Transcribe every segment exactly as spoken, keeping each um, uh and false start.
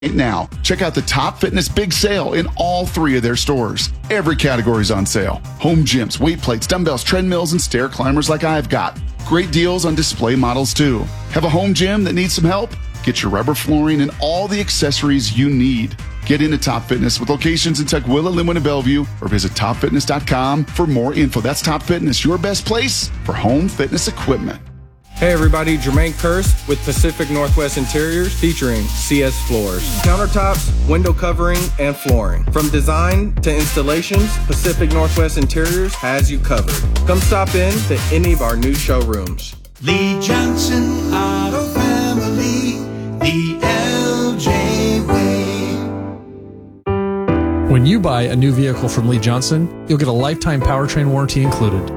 Now, check out the Top Fitness Big Sale in all three of their stores. Every category is on sale. Home gyms, weight plates, dumbbells, treadmills, and stair climbers like I've got. Great deals on display models too. Have a home gym that needs some help? Get your rubber flooring and all the accessories you need. Get into Top Fitness with locations in Tukwila, Linwood, and Bellevue, or visit top fitness dot com for more info. That's Top Fitness, your best place for home fitness equipment. Hey everybody, Jermaine Curse with Pacific Northwest Interiors featuring C S Floors. Countertops, window covering, and flooring. From design to installations, Pacific Northwest Interiors has you covered. Come stop in to any of our new showrooms. Lee Johnson Auto Family, the L J way. When you buy a new vehicle from Lee Johnson, you'll get a lifetime powertrain warranty included.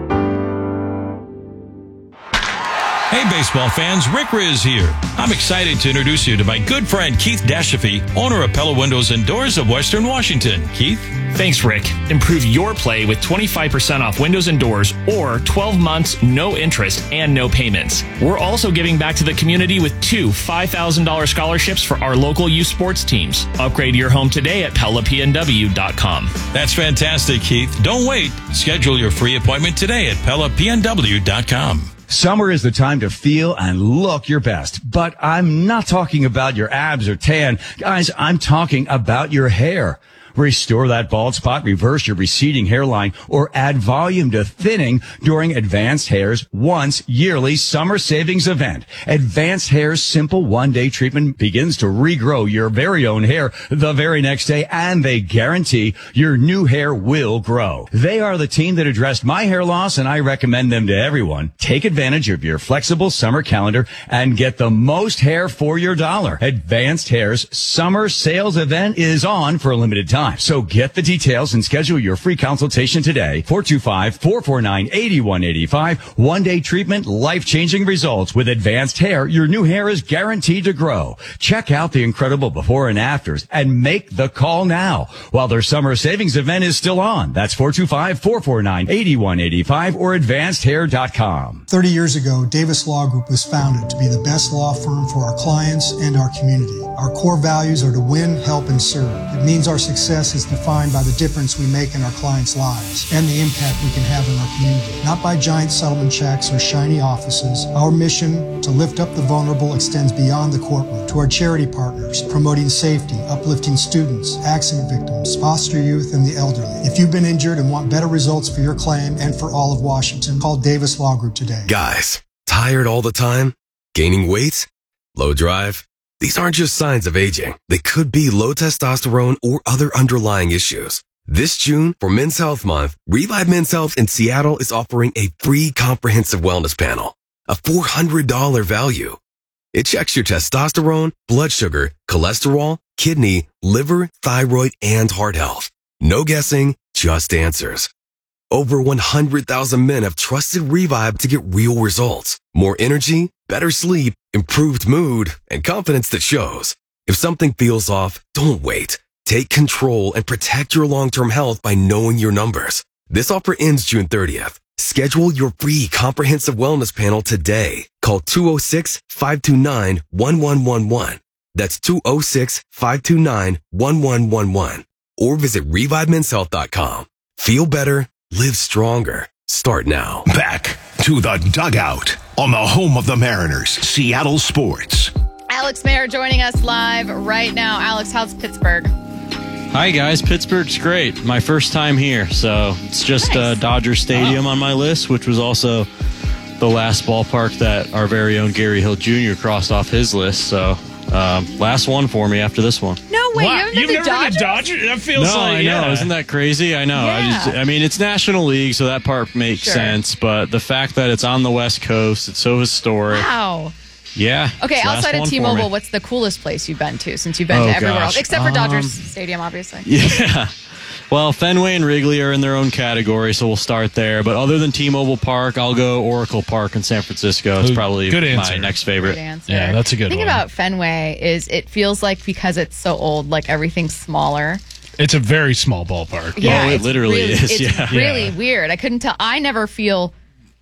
Hey, baseball fans, Rick Riz here. I'm excited to introduce you to my good friend Keith Dashafee, owner of Pella Windows and Doors of Western Washington. Keith? Thanks, Rick. Improve your play with twenty-five percent off windows and doors or twelve months, no interest, and no payments. We're also giving back to the community with two five thousand dollars scholarships for our local youth sports teams. Upgrade your home today at pella p n w dot com. That's fantastic, Keith. Don't wait. Schedule your free appointment today at pella p n w dot com. Summer is the time to feel and look your best, but I'm not talking about your abs or tan. Guys, I'm talking about your hair. Restore that bald spot, reverse your receding hairline, or add volume to thinning during Advanced Hair's once yearly summer savings event. Advanced Hair's simple one-day treatment begins to regrow your very own hair the very next day, and they guarantee your new hair will grow. They are the team that addressed my hair loss, and I recommend them to everyone. Take advantage of your flexible summer calendar and get the most hair for your dollar. Advanced Hair's summer sales event is on for a limited time. So get the details and schedule your free consultation today. four two five, four four nine, eight one eight five. One-day treatment, life-changing results. With Advanced Hair, your new hair is guaranteed to grow. Check out the incredible before and afters and make the call now while their summer savings event is still on. That's four two five, four four nine, eight one eight five or advanced hair dot com. thirty years ago, Davis Law Group was founded to be the best law firm for our clients and our community. Our core values are to win, help, and serve. It means our success is defined by the difference we make in our clients' lives and the impact we can have in our community. Not by giant settlement checks or shiny offices. Our mission to lift up the vulnerable extends beyond the courtroom to our charity partners, promoting safety, uplifting students, accident victims, foster youth, and the elderly. If you've been injured and want better results for your claim and for all of Washington, call Davis Law Group today. Guys, tired all the time? Gaining weight? Low drive? These aren't just signs of aging. They could be low testosterone or other underlying issues. This June, for Men's Health Month, Revive Men's Health in Seattle is offering a free comprehensive wellness panel, a four hundred dollars value. It checks your testosterone, blood sugar, cholesterol, kidney, liver, thyroid, and heart health. No guessing, just answers. Over one hundred thousand men have trusted Revive to get real results. More energy, better sleep, improved mood, and confidence that shows. If something feels off, don't wait. Take control and protect your long-term health by knowing your numbers. This offer ends June thirtieth. Schedule your free comprehensive wellness panel today. Call two oh six, five two nine, one one one one. That's two oh six, five two nine, one one one one. Or visit revive mens health dot com. Feel better, live stronger. Start now. Back to the dugout on the home of the Mariners, Seattle Sports. Alex Mayer joining us live right now. Alex, how's Pittsburgh? Hi, guys. Pittsburgh's great. My first time here, so it's just nice. uh, Dodger Stadium oh. on my list, which was also the last ballpark that our very own Gary Hill Junior crossed off his list. So um, last one for me after this one. No way. Wow, You haven't you've been to never been to Dodgers? Dodger? That feels no, like I know. yeah. Isn't that crazy? I know. Yeah. I just, I mean, it's National League, so that part makes Sure. sense. But the fact that it's on the West Coast, it's so historic. Wow. Yeah. Okay, it's the last outside of one for T-Mobile, me. what's the coolest place you've been to since you've been Oh, to everywhere gosh. else? Except for Um, Dodgers Stadium, obviously. Yeah. Well, Fenway and Wrigley are in their own category, so we'll start there. But other than T-Mobile Park, I'll go Oracle Park in San Francisco. It's probably Good my answer. next favorite. Good answer. Yeah, that's a good The thing one. about Fenway is it feels like because it's so old, like everything's smaller. It's a very small ballpark. Yeah, Oh, it it's literally really, is, It's yeah. really Yeah. weird. I couldn't tell. I never feel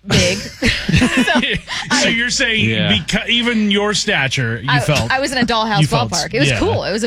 big. so, so you're saying Yeah. beca- even your stature, you I, felt I was in a dollhouse you felt- ballpark. It was yeah. cool. It was